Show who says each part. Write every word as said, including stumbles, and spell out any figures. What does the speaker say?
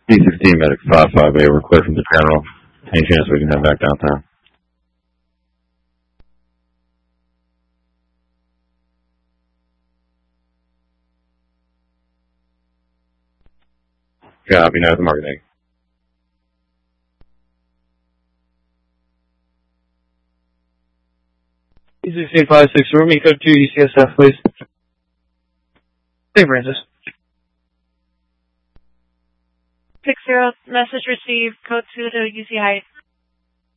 Speaker 1: B sixteen medic five five eight, we're clear from the general. Any chance we can head back downtown? Copy, now the marketing.
Speaker 2: B sixteen five six, room E code two U C S F, please. Hey, Francis.
Speaker 3: Six zero, message received, code two to U C Heights.